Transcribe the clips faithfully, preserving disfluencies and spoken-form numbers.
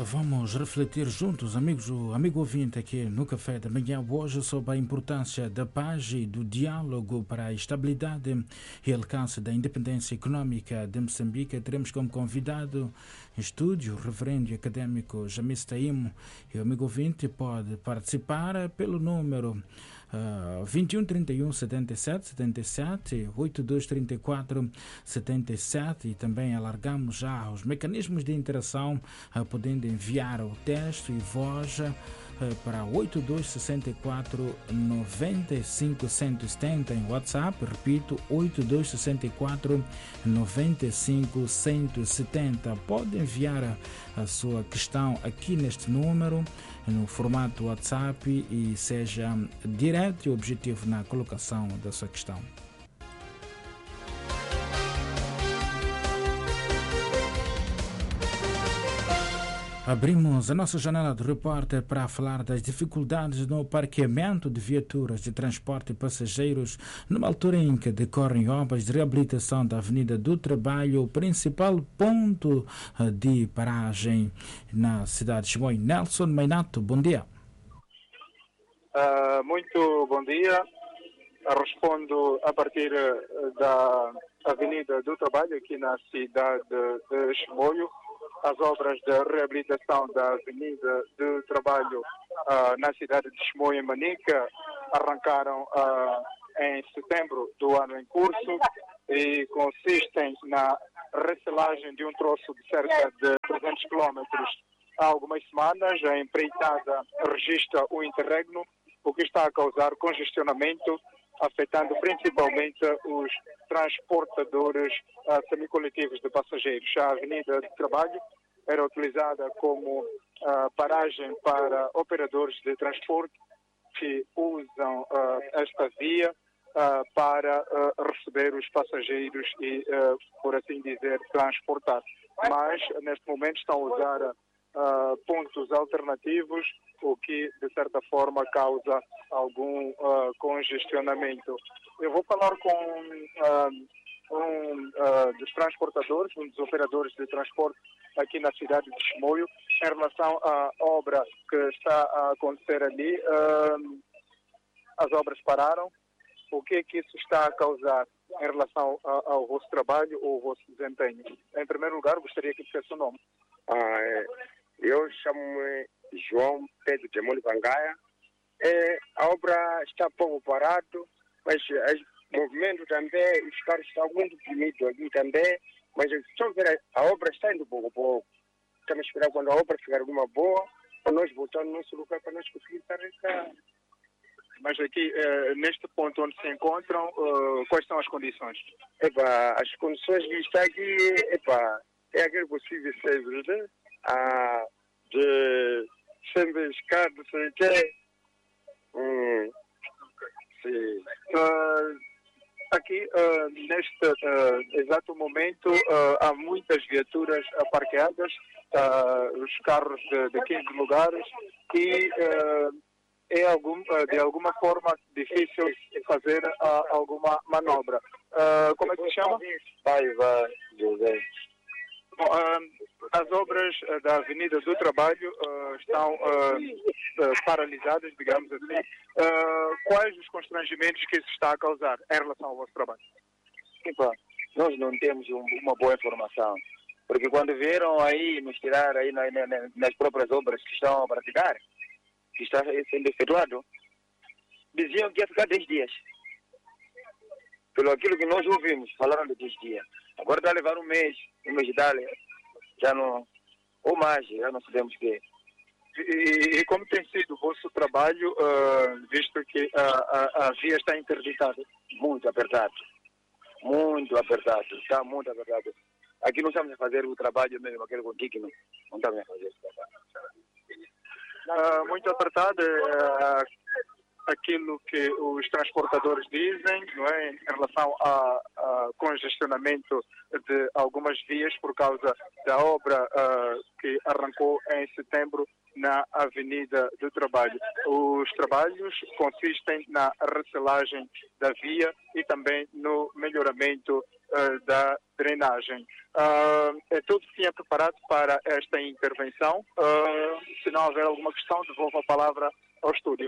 Vamos refletir juntos, amigos, o amigo ouvinte aqui no Café da Manhã, hoje sobre a importância da paz e do diálogo para a estabilidade e alcance da independência econômica de Moçambique. Teremos como convidado em estúdio o reverendo e académico Jamis Taimo, e o amigo ouvinte pode participar pelo número Uh, vinte e um, trinta e um, setenta e sete, setenta e sete, oitenta e dois, trinta e quatro, setenta e sete, e também alargamos já os mecanismos de interação, uh, podendo enviar o texto e voz uh, para oitenta e dois, sessenta e quatro, noventa e cinco, cento e setenta em WhatsApp. Repito, oitenta e dois, sessenta e quatro, noventa e cinco, cento e setenta. Pode enviar a, a sua questão aqui neste número, no formato WhatsApp, e seja direto e objetivo na colocação da sua questão. Abrimos a nossa janela de repórter para falar das dificuldades no parqueamento de viaturas de transporte de passageiros numa altura em que decorrem obras de reabilitação da Avenida do Trabalho, o principal ponto de paragem na cidade de Chimoio. Nelson Mainato, bom dia. Uh, muito bom dia. Respondo a partir da Avenida do Trabalho, aqui na cidade de Chimoio. As obras de reabilitação da Avenida do Trabalho uh, na cidade de Chimoio, em Manica, arrancaram uh, em setembro do ano em curso e consistem na recelagem de um troço de cerca de trezentos quilômetros há algumas semanas. A empreitada registra o interregno, o que está a causar congestionamento, afetando principalmente os transportadores uh, semicoletivos de passageiros. A Avenida de Trabalho era utilizada como uh, paragem para operadores de transporte que usam uh, esta via uh, para uh, receber os passageiros e, uh, por assim dizer, transportar. Mas, neste momento, estão a usar uh, pontos alternativos, o que, de certa forma, causa algum uh, congestionamento. Eu vou falar com uh, um uh, dos transportadores, um dos operadores de transporte aqui na cidade de Chimoio, em relação à obra que está a acontecer ali. Uh, as obras pararam. O que é que isso está a causar em relação a, ao vosso trabalho ou ao vosso desempenho? Em primeiro lugar, gostaria que dissesse o nome. Ah, é, eu chamo-me João Pedro de Molho Bangaia. É, a obra está pouco parado, mas o movimento também, os carros estão muito deprimidos aqui também, mas só ver a, a obra está indo pouco a pouco. Estamos esperando quando a obra ficar alguma boa, para nós voltar no nosso lugar, para nós conseguirmos arrancar. Mas aqui, eh, neste ponto onde se encontram, eh, quais são as condições? Epa, as condições que está aqui, epa, é aquele possível sempre, né? Ah, de sempre escada, sei o quê. Hum, sim. Uh, aqui, uh, neste uh, exato momento, uh, há muitas viaturas aparqueadas, uh, os carros de, de quinze lugares, e uh, é algum, uh, de alguma forma difícil fazer uh, alguma manobra. Uh, como é que se chama? Paiva José. Bom, uh, as obras uh, da Avenida do Trabalho uh, estão uh, uh, paralisadas, digamos assim. Uh, quais os constrangimentos que isso está a causar em relação ao vosso trabalho? Epa, nós não temos um, uma boa informação, porque quando vieram aí nos tirar aí na, na, nas próprias obras que estão a praticar, que está sendo efetuado, diziam que ia ficar dez dias. Pelo aquilo que nós ouvimos, falaram de dez dias. Agora está a levar um mês, um mês de dar, já não, ou mais, já não sabemos o que é. E, e como tem sido o vosso trabalho, uh, visto que a, a, a via está interditada? Muito apertado, muito apertado, está muito apertado. Aqui não estamos a fazer o trabalho mesmo, aquele contínuo, não estamos a fazer esse trabalho. Uh, muito apertado, uh, aquilo que os transportadores dizem, não é, em relação ao congestionamento de algumas vias por causa da obra uh, que arrancou em setembro na Avenida do Trabalho. Os trabalhos consistem na recelagem da via e também no melhoramento uh, da drenagem. Uh, é tudo que tinha preparado para esta intervenção. Uh, se não houver alguma questão, devolvo a palavra ao estúdio.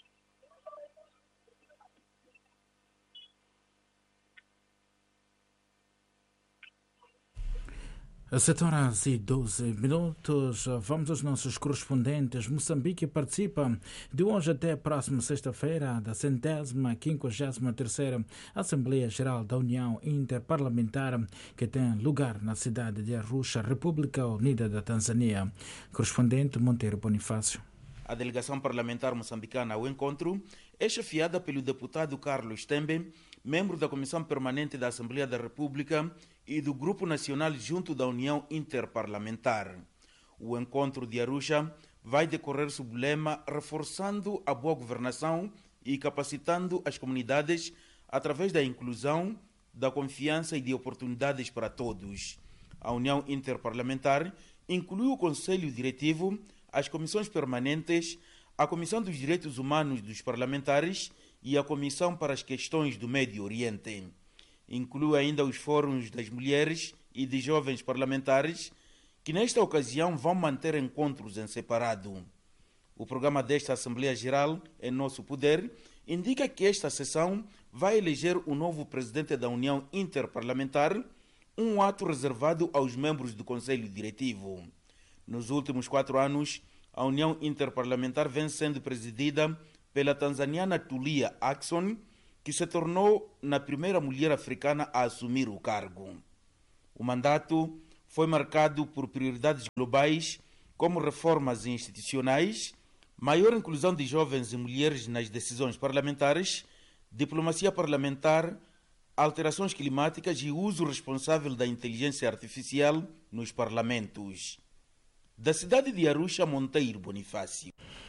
sete horas e doze minutos. Vamos aos nossos correspondentes. Moçambique participa de hoje até a próxima sexta-feira da centésima, quinquagésima terceira Assembleia Geral da União Interparlamentar, que tem lugar na cidade de Arusha, República Unida da Tanzânia. Correspondente Monteiro Bonifácio. A delegação parlamentar moçambicana ao encontro é chefiada pelo deputado Carlos Tembe, membro da Comissão Permanente da Assembleia da República e do Grupo Nacional junto da União Interparlamentar. O encontro de Arusha vai decorrer sob o lema reforçando a boa governação e capacitando as comunidades através da inclusão, da confiança e de oportunidades para todos. A União Interparlamentar inclui o Conselho Diretivo, as comissões permanentes, a Comissão dos Direitos Humanos dos Parlamentares e a Comissão para as Questões do Médio Oriente. Inclui ainda os fóruns das mulheres e de jovens parlamentares, que nesta ocasião vão manter encontros em separado. O programa desta Assembleia Geral, Em Nosso Poder, indica que esta sessão vai eleger o novo presidente da União Interparlamentar, um ato reservado aos membros do Conselho Diretivo. Nos últimos quatro anos, a União Interparlamentar vem sendo presidida pela tanzaniana Tulia Ackson, que se tornou na primeira mulher africana a assumir o cargo. O mandato foi marcado por prioridades globais, como reformas institucionais, maior inclusão de jovens e mulheres nas decisões parlamentares, diplomacia parlamentar, alterações climáticas e uso responsável da inteligência artificial nos parlamentos. Da cidade de Arusha, Monteiro Bonifácio.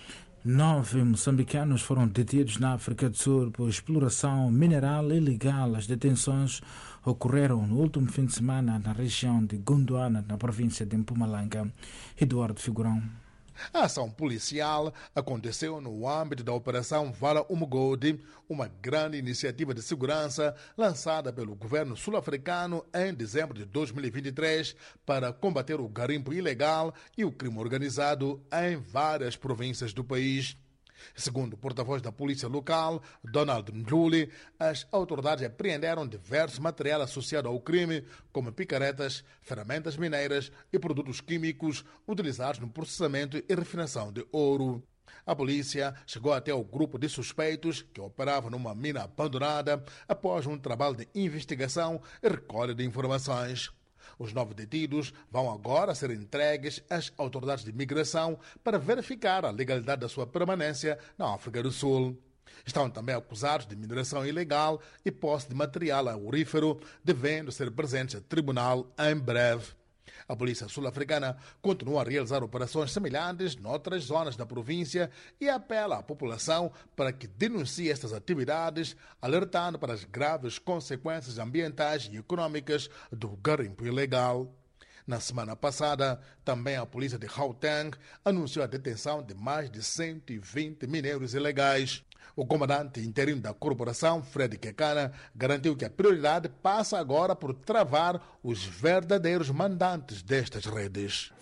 Nove moçambicanos foram detidos na África do Sul por exploração mineral ilegal. As detenções ocorreram no último fim de semana na região de Gondwana, na província de Mpumalanga. Eduardo Figurão. A ação policial aconteceu no âmbito da Operação Vala Umugodi, uma grande iniciativa de segurança lançada pelo governo sul-africano em dezembro de dois mil e vinte e três para combater o garimpo ilegal e o crime organizado em várias províncias do país. Segundo o porta-voz da polícia local, Donald Mdluli, as autoridades apreenderam diverso material associado ao crime, como picaretas, ferramentas mineiras e produtos químicos utilizados no processamento e refinação de ouro. A polícia chegou até o grupo de suspeitos que operava numa mina abandonada após um trabalho de investigação e recolha de informações. Os nove detidos vão agora ser entregues às autoridades de imigração para verificar a legalidade da sua permanência na África do Sul. Estão também acusados de mineração ilegal e posse de material aurífero, devendo ser presentes a tribunal em breve. A polícia sul-africana continua a realizar operações semelhantes noutras zonas da província e apela à população para que denuncie estas atividades, alertando para as graves consequências ambientais e econômicas do garimpo ilegal. Na semana passada, também a polícia de Gauteng anunciou a detenção de mais de cento e vinte mineiros ilegais. O comandante interino da corporação, Fred Kekana, garantiu que a prioridade passa agora por travar os verdadeiros mandantes destas redes.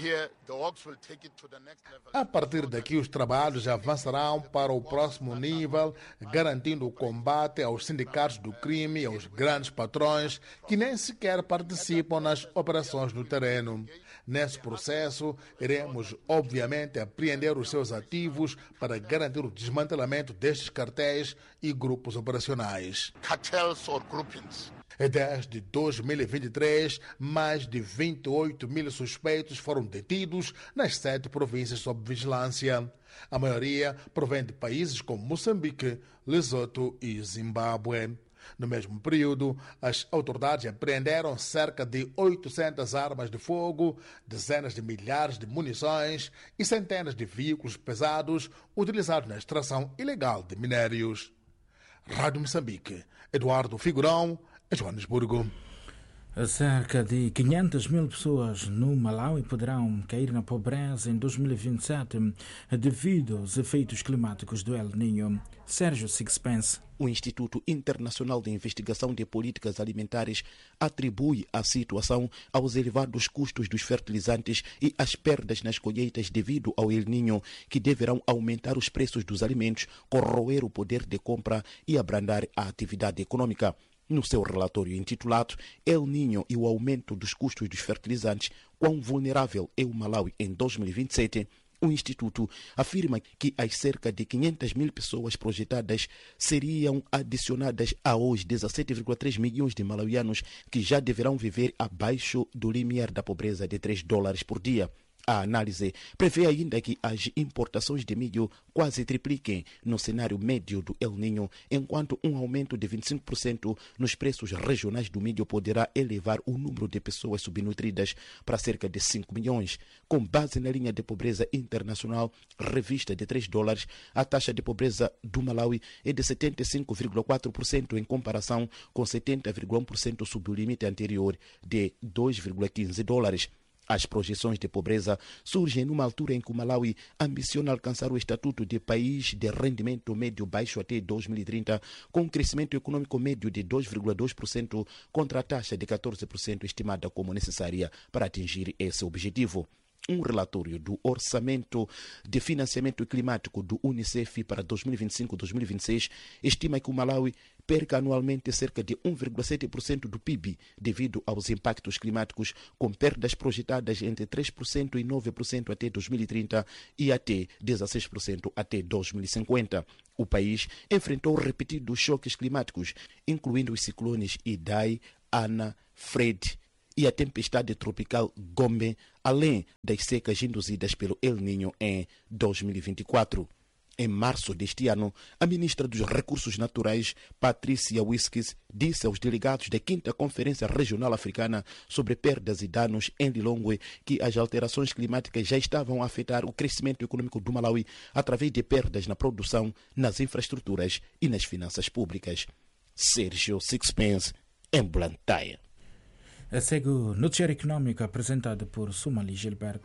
A partir daqui, os trabalhos avançarão para o próximo nível, garantindo o combate aos sindicatos do crime e aos grandes patrões que nem sequer participam nas operações no terreno. Nesse processo, iremos, obviamente, apreender os seus ativos para garantir o desmantelamento destes cartéis e grupos operacionais. Cartels or groupings. Desde dois mil e vinte e três, mais de vinte e oito mil suspeitos foram detidos nas sete províncias sob vigilância. A maioria provém de países como Moçambique, Lesoto e Zimbábue. No mesmo período, as autoridades apreenderam cerca de oitocentas armas de fogo, dezenas de milhares de munições e centenas de veículos pesados utilizados na extração ilegal de minérios. Rádio Moçambique, Eduardo Figurão, em Joanesburgo. Cerca de quinhentas mil pessoas no Malawi poderão cair na pobreza em dois mil e vinte e sete devido aos efeitos climáticos do El Niño. Sérgio Sixpence. O Instituto Internacional de Investigação de Políticas Alimentares atribui a situação aos elevados custos dos fertilizantes e às perdas nas colheitas devido ao El Niño, que deverão aumentar os preços dos alimentos, corroer o poder de compra e abrandar a atividade econômica. No seu relatório intitulado El Niño e o aumento dos custos dos fertilizantes, quão vulnerável é o Malawi em dois mil e vinte e sete, o Instituto afirma que as cerca de quinhentas mil pessoas projetadas seriam adicionadas aos dezassete vírgula três milhões de malauianos que já deverão viver abaixo do limiar da pobreza de três dólares por dia. A análise prevê ainda que as importações de milho quase tripliquem no cenário médio do El Niño, enquanto um aumento de vinte e cinco por cento nos preços regionais do milho poderá elevar o número de pessoas subnutridas para cerca de cinco milhões. Com base na linha de pobreza internacional revista de três dólares, a taxa de pobreza do Malawi é de setenta e cinco vírgula quatro por cento em comparação com setenta vírgula um por cento sob o limite anterior de dois vírgula quinze dólares. As projeções de pobreza surgem numa altura em que o Malawi ambiciona alcançar o estatuto de país de rendimento médio baixo até dois mil e trinta, com um crescimento econômico médio de dois vírgula dois por cento contra a taxa de catorze por cento estimada como necessária para atingir esse objetivo. Um relatório do Orçamento de Financiamento Climático do Unicef para dois mil e vinte e cinco a dois mil e vinte e seis estima que o Malawi perca anualmente cerca de um vírgula sete por cento do P I B devido aos impactos climáticos, com perdas projetadas entre três por cento e nove por cento até dois mil e trinta e até dezesseis por cento até dois mil e cinquenta. O país enfrentou repetidos choques climáticos, incluindo os ciclones Idai, Ana, Fred e a tempestade tropical Gombe, além das secas induzidas pelo El Niño em dois mil e vinte e quatro. Em março deste ano, a ministra dos Recursos Naturais, Patrícia Whiskys, disse aos delegados da quinta Conferência Regional Africana sobre Perdas e Danos em Lilongwe que as alterações climáticas já estavam a afetar o crescimento econômico do Malawi através de perdas na produção, nas infraestruturas e nas finanças públicas. Sérgio Sixpence, em Blantyre. Segue o noticiário econômico apresentado por Sumali Gilberto.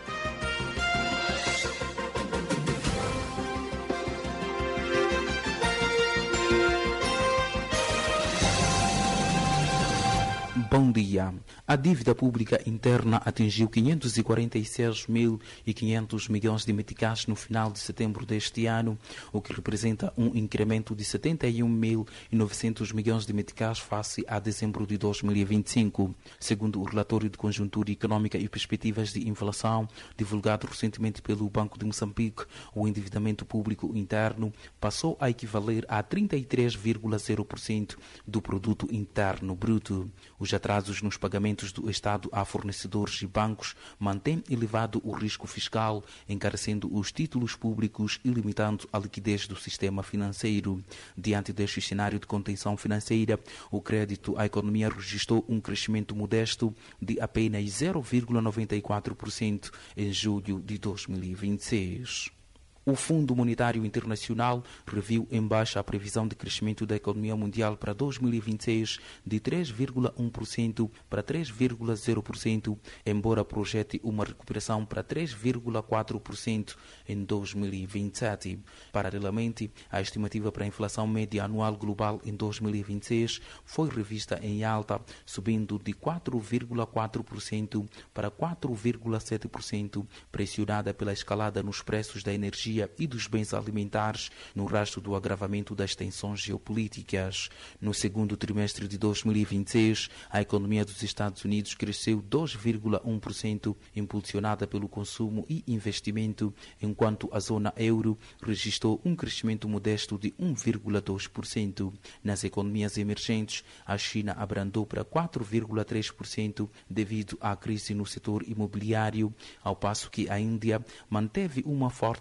Bom dia. A dívida pública interna atingiu quinhentos e quarenta e seis mil e quinhentos milhões de meticais no final de setembro deste ano, o que representa um incremento de setenta e um mil e novecentos milhões de meticais face a dezembro de dois mil e vinte e cinco. Segundo o relatório de conjuntura econômica e perspectivas de inflação, divulgado recentemente pelo Banco de Moçambique, o endividamento público interno passou a equivaler a trinta e três vírgula zero por cento do produto interno bruto. Os atrasos nos pagamentos do Estado a fornecedores e bancos mantêm elevado o risco fiscal, encarecendo os títulos públicos e limitando a liquidez do sistema financeiro. Diante deste cenário de contenção financeira, o crédito à economia registrou um crescimento modesto de apenas zero vírgula noventa e quatro por cento em julho de dois mil e vinte e seis. O Fundo Monetário Internacional reviu em baixa a previsão de crescimento da economia mundial para dois mil e vinte e seis de três vírgula um por cento para três vírgula zero por cento, embora projete uma recuperação para três vírgula quatro por cento em dois mil e vinte e sete. Paralelamente, a estimativa para a inflação média anual global em dois mil e vinte e seis foi revista em alta, subindo de quatro vírgula quatro por cento para quatro vírgula sete por cento, pressionada pela escalada nos preços da energia e dos bens alimentares no rastro do agravamento das tensões geopolíticas. No segundo trimestre de dois mil e vinte e seis, a economia dos Estados Unidos cresceu dois vírgula um por cento, impulsionada pelo consumo e investimento, enquanto a zona euro registrou um crescimento modesto de um vírgula dois por cento. Nas economias emergentes, a China abrandou para quatro vírgula três por cento devido à crise no setor imobiliário, ao passo que a Índia manteve uma forte expansão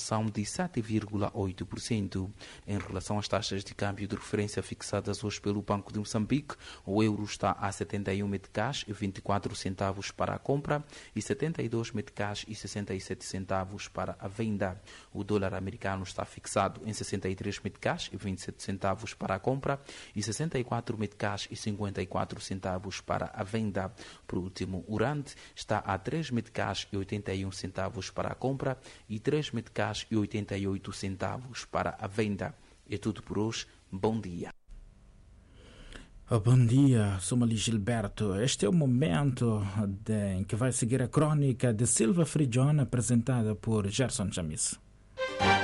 redução de sete vírgula oito por cento. Em relação às taxas de câmbio de referência fixadas hoje pelo Banco de Moçambique, o euro está a setenta e um meticais e vinte e quatro centavos para a compra e setenta e dois meticais e sessenta e sete centavos para a venda. O dólar americano está fixado em sessenta e três meticais e vinte e sete centavos para a compra e sessenta e quatro meticais e cinquenta e quatro centavos para a venda. Por último, o rand está a três meticais e oitenta e um centavos para a compra e três meticais e oitenta e oito centavos para a venda. É tudo por hoje. Bom dia. Bom dia, sou Mali Gilberto. Este é o momento de, em que vai seguir a crônica de Silva Frigione, apresentada por Gerson Jamis.